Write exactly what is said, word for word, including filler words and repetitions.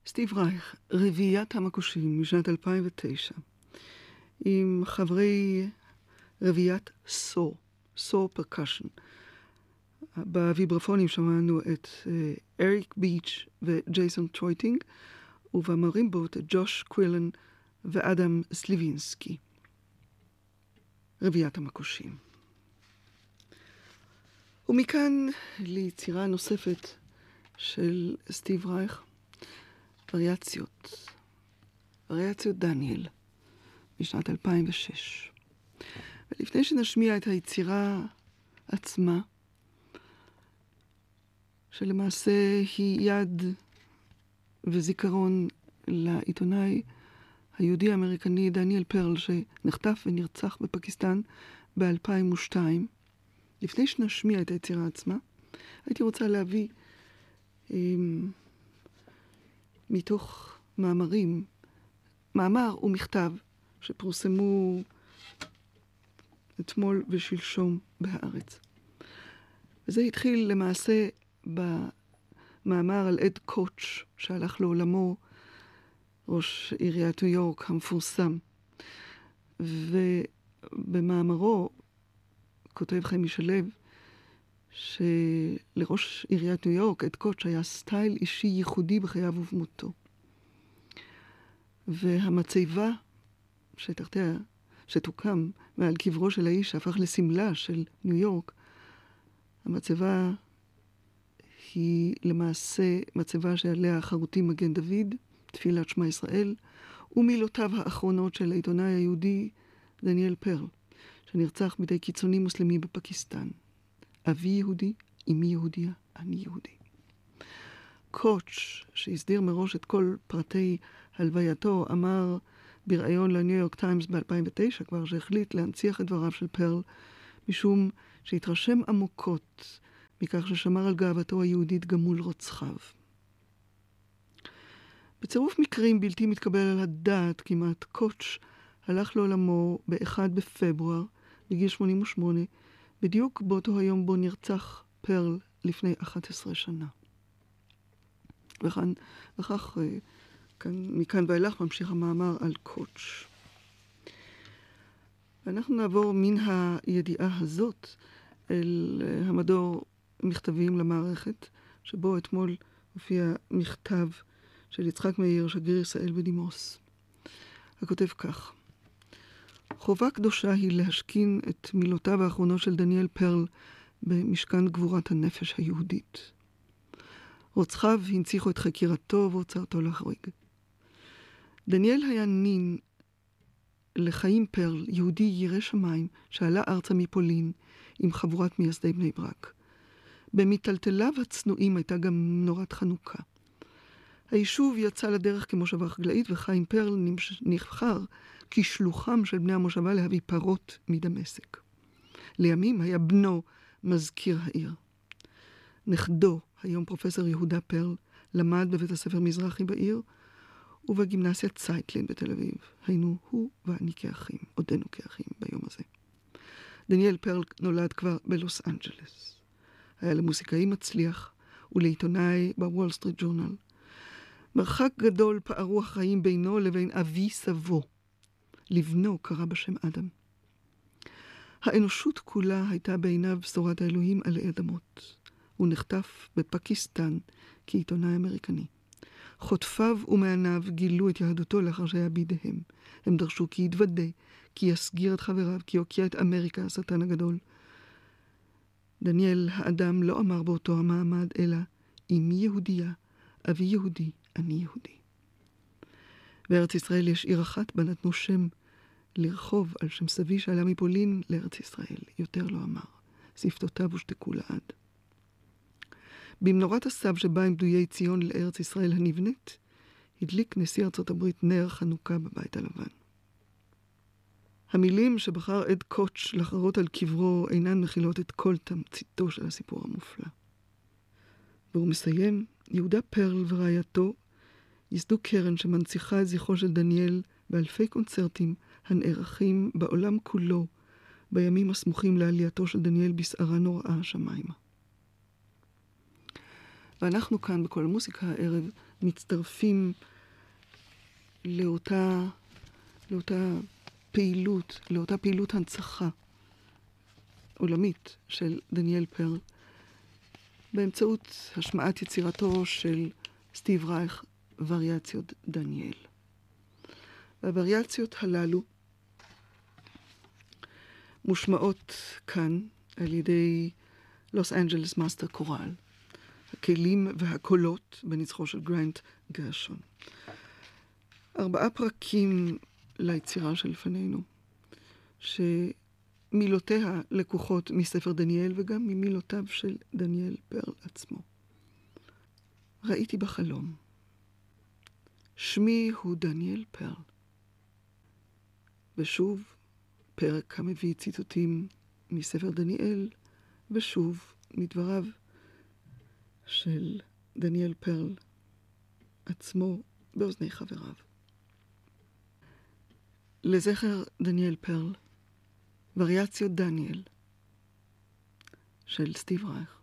סטיב רייך, רביעיית המקושים משנת אלפיים ותשע, עם חברי רביעיית סו, סו פרקשן. בוויברפונים שמענו את אריק ביץ' וג'ייסון טרויטינג, ובמרימבות את ג'וש קווילן ואדם סליבינסקי. רביעיית המקושים. ומכאן ליצירה נוספת של סטיב רייך, וריאציות. וריאציות דניאל, משנת אלפיים ושש. ולפני שנשמיע את היצירה עצמה, שלמעשה היא יד וזיכרון לעיתונאי היהודי האמריקני דניאל פרל, שנחטף ונרצח בפקיסטן ב-אלפיים ושתיים. לפני שנשמיע את היצירה עצמה, הייתי רוצה להביא עם, מתוך מאמרים, מאמר ומכתב שפורסמו אתמול ושלשום בהארץ. וזה התחיל למעשה במאמר על אד קוטש, שהלך לעולמו, ראש עיריית ניו יורק המפורסם. ובמאמרו כותב חמי שלו, שלראש עיריית ניו יורק, אד קוטש, היה סטייל אישי ייחודי בחייו ובמותו. והמצבה שתחתיה, שתוקם מעל קברו של האיש שהפך לסמלה של ניו יורק, המצבה היא למעשה מצבה שעליה חרוטים מגן דוד, תפילת שמע ישראל, ומילותיו האחרונות של העיתונאי היהודי דניאל פרל, שנרצח בידי קיצוני מוסלמי בפקיסטן. אבי יהודי, אמי יהודיה, אני יהודי. קוטש, שהסדיר מראש את כל פרטי הלווייתו, אמר בראיון לניו יורק טיימס ב-אלפיים ותשע, כבר שהחליט להנציח את דבריו של פרל, משום שהתרשם עמוקות מכך ששמר על גאוותו היהודית גם מול רוצחיו. בצירוף מקרים בלתי מתקבל על הדעת כמעט, קוטש הלך לעולמו ב-אחד בפברואר בגיל שמונים ושמונה, בדיוק באותו היום בו נרצח פרל לפני אחת עשרה שנה. וכאן, וכך, כאן, מכאן ואילך ממשיך המאמר על קוטש. אנחנו נעבור מן הידיעה הזאת אל המדור מכתבים למערכת, שבו אתמול הופיע מכתב של יצחק מאיר, שגריר ישראל בדימוס. הכותב כך: חובה קדושה היא להשכין את מילותיו האחרונות של דניאל פרל במשכן גבורת הנפש היהודית. רוצחיו הנציחו את חקירתו והוצאתו להורג. דניאל היה נין לחיים פרל, יהודי ירא שמיים, שעלה ארצה מפולין עם חבורת מייסדי בני ברק. במטלטליו הצנועים הייתה גם נורת חנוכה. היישוב יצא לדרך כמושבה חקלאית, וחיים פרל נבחר כשלוחם של בני המושבה להביא פרות מדמשק. לימים היה בנו מזכיר העיר. נכדו, היום פרופסור יהודה פרל, למד בבית הספר מזרחי בעיר, ובגימנסיה צייטלין בתל אביב. היינו הוא ואני כאחים, עודנו כאחים ביום הזה. דניאל פרל נולד כבר בלוס אנג'לס. היה למוסיקאי מצליח ולעיתונאי בוול סטריט ג'ורנל. מרחק גדול פערו החיים בינו לבין אבי סבו. לבנו קרא בשם אדם. האנושות כולה הייתה בעיניו בשורת האלוהים עלי אדמות. הוא נחטף בפקיסטן כעיתונאי אמריקני. חוטפיו ומעניו גילו את יהדותו לאחר שהיה בידיהם. הם דרשו כי יתוודה, כי יסגיר את חבריו, כי יוקיע את אמריקה, השטן הגדול. דניאל האדם לא אמר באותו המעמד, אלא אמי יהודיה, אבי יהודי, אני יהודי. בארץ ישראל יש עיר אחת בה נתנו שם לרחוב על שם סבי שעלה מפולין לארץ ישראל. יותר לא אמר. שפתותיו הושתקו לעד. במנורת הסב שבא עם דויי ציון לארץ ישראל הנבנית, הדליק נשיא ארצות הברית נר חנוכה בבית הלבן. המילים שבחר אד קוטש לחרות על קברו אינן מכילות את כל תמציתו של הסיפור המופלא. והוא מסיים: יהודה פרל ורעייתו ייסדו קרן שמנציחה את זכרו של דניאל באלפי קונצרטים הנערכים בעולם כולו בימים הסמוכים לעלייתו של דניאל בסערה נוראה השמיימה. ואנחנו כאן בכל המוסיקה הערב מצטרפים לאותה, לאותה פעילות, לאותה פעילות הנצחה עולמית של דניאל פרל, באמצעות השמעת יצירתו של סטיב רייך, וריאציות דניאל. והווריאציות הללו מושמעות כאן על ידי לוס אנג'לס מאסטר קורל, הכלים והקולות בנצחו של גרנט גרשון. ארבעה פרקים ליצירה שלפנינו, שמילותיה לקוחות מספר דניאל וגם ממילותיו של דניאל פרל עצמו. ראיתי בחלום. שמי הוא דניאל פרל. ושוב, פרק המביא ציטוטים מספר דניאל, ושוב מדבריו של דניאל פרל עצמו באוזני חבריו. לזכר דניאל פרל, וריאציות דניאל של סטיב רייך.